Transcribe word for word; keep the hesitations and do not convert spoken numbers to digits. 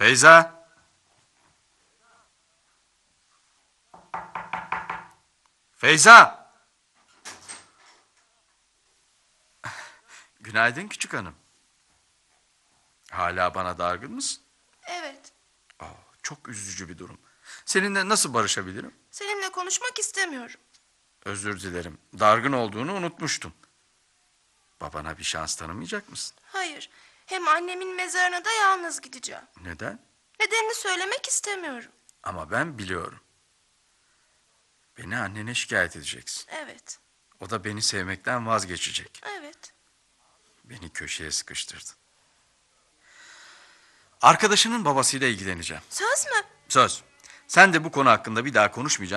Feyza. Feyza. Günaydın küçük hanım. Hala bana dargın mısın? Evet. Oh, çok üzücü bir durum. Seninle nasıl barışabilirim? Seninle konuşmak istemiyorum. Özür dilerim. Dargın olduğunu unutmuştum. Babana bir şans tanımayacak mısın? Hayır. Hem annemin mezarına da yalnız gideceğim. Neden? Nedenini söylemek istemiyorum. Ama ben biliyorum. Beni annene şikayet edeceksin. Evet. O da beni sevmekten vazgeçecek. Evet. Beni köşeye sıkıştırdın. Arkadaşının babasıyla ilgileneceğim. Söz mü? Söz. Sen de bu konu hakkında bir daha konuşmayacaksın.